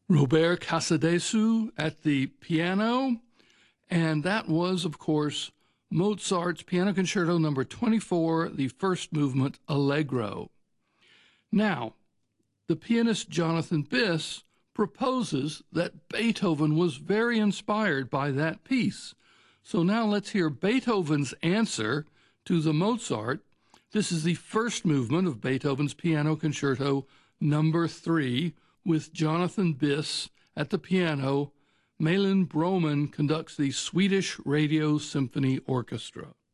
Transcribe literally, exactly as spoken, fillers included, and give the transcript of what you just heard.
Robert Casadesus at the piano, and that was, of course, Mozart's Piano Concerto number twenty-four, the first movement, Allegro. Now, the pianist Jonathan Biss proposes that Beethoven was very inspired by that piece. So now let's hear Beethoven's answer to the Mozart. This is the first movement of Beethoven's Piano Concerto number three, with Jonathan Biss at the piano. Malin Broman conducts the Swedish Radio Symphony Orchestra.